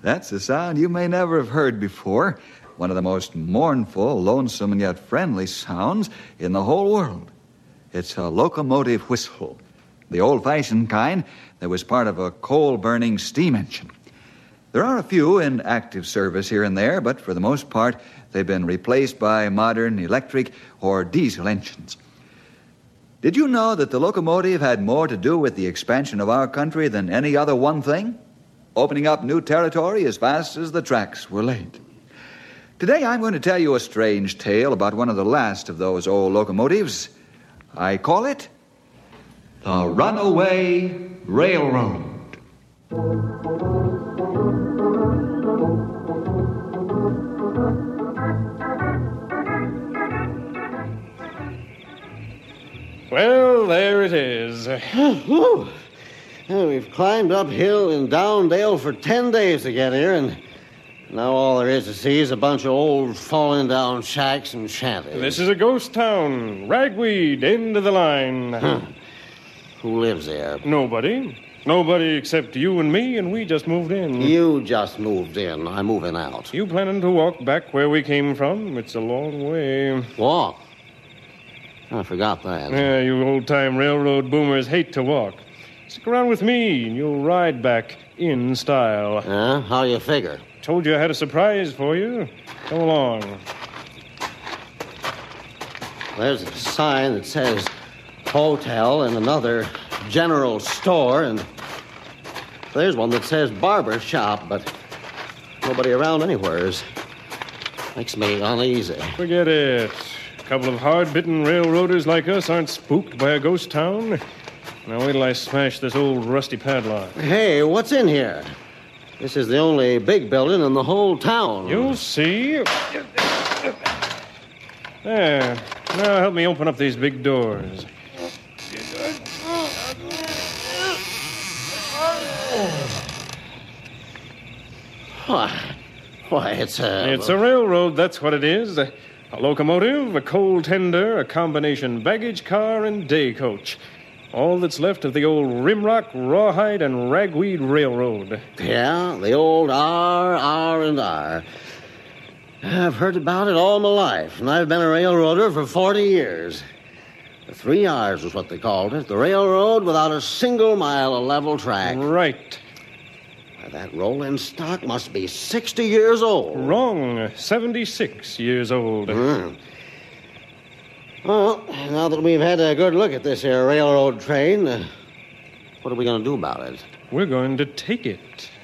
That's a sound you may never have heard before. One of the most mournful, lonesome, and yet friendly sounds in the whole world. It's a locomotive whistle, the old-fashioned kind that was part of a coal-burning steam engine. There are a few in active service here and there, but for the most part, they've been replaced by modern electric or diesel engines. Did you know that the locomotive had more to do with the expansion of our country than any other one thing? Opening up new territory as fast as the tracks were laid. Today I'm going to tell you a strange tale about one of the last of those old locomotives. I call it the Runaway Railroad. Well, there it is. We've climbed uphill and down dale for 10 days to get here, and now all there is to see is a bunch of old falling down shacks and shanties. This is a ghost town. Ragweed, end of the line. Who lives there? Nobody. Nobody except you and me, and we just moved in. You just moved in. I'm moving out. You planning to walk back where we came from? It's a long way. Walk? I forgot that. Yeah, you old-time railroad boomers hate to walk. Stick around with me, and you'll ride back in style. How you figure? Told you I had a surprise for you. Come along. There's a sign that says hotel and another general store, and there's one that says barber shop, but nobody around anywheres. Makes me uneasy. Forget it. A couple of hard-bitten railroaders like us aren't spooked by a ghost town. Now wait till I smash this old rusty padlock. Hey, what's in here? This is the only big building in the whole town. You'll see. There. Now help me open up these big doors. Why, it's a... It's a railroad, that's what it is. A locomotive, a coal tender, a combination baggage car, and day coach. All that's left of the old Rimrock, Rawhide, and Ragweed Railroad. Yeah, the old R. I've heard about it all my life, and I've been a railroader for 40 years. The 3 R's was what they called it. The railroad without a single mile of level track. Right. That rolling stock must be 60 years old. Wrong. 76 years old. Well, now that we've had a good look at this here railroad train, what are we going to do about it? We're going to take it.